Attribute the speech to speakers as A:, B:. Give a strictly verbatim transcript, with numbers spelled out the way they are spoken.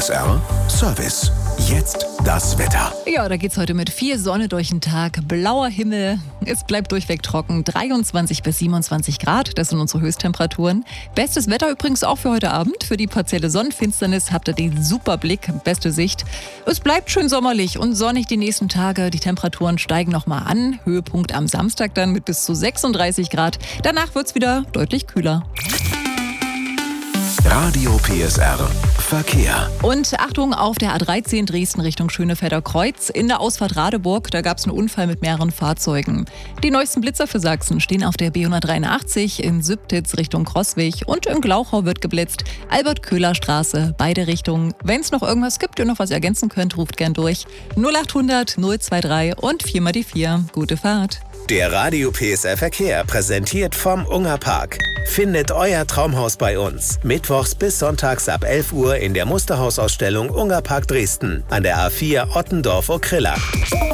A: S R Service. Jetzt das Wetter.
B: Ja, da geht's heute mit viel Sonne durch den Tag, blauer Himmel. Es bleibt durchweg trocken, dreiundzwanzig bis siebenundzwanzig Grad, das sind unsere Höchsttemperaturen. Bestes Wetter übrigens auch für heute Abend. Für die partielle Sonnenfinsternis habt ihr den super Blick, beste Sicht. Es bleibt schön sommerlich und sonnig die nächsten Tage. Die Temperaturen steigen nochmal an. Höhepunkt am Samstag dann mit bis zu sechsunddreißig Grad. Danach wird's wieder deutlich kühler.
A: Radio P S R Verkehr.
B: Und Achtung, auf der A dreizehn Dresden Richtung Schönefelder Kreuz. In der Ausfahrt Radeburg, da gab es einen Unfall mit mehreren Fahrzeugen. Die neuesten Blitzer für Sachsen stehen auf der B hundertdreiundachtzig in Sübtitz Richtung Crossweg und in Glauchau wird geblitzt. Albert-Köhler-Straße, beide Richtungen. Wenn es noch irgendwas gibt, ihr noch was ergänzen könnt, ruft gern durch. null achthundert null dreiundzwanzig und vier mal die vier. Gute Fahrt.
C: Der Radio P S R Verkehr präsentiert vom Ungerpark. Findet euer Traumhaus bei uns. Mittwochs bis sonntags ab elf Uhr in der Musterhausausstellung Ungerpark Dresden an der A vier Ottendorf-Okrilla.